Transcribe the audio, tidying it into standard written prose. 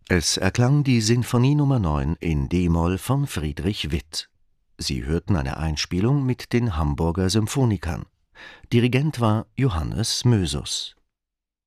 Es erklang die Sinfonie Nr. 9 in d-Moll von Friedrich Witt. Sie hörten eine Einspielung mit den Hamburger Symphonikern. Dirigent war Johannes Mösus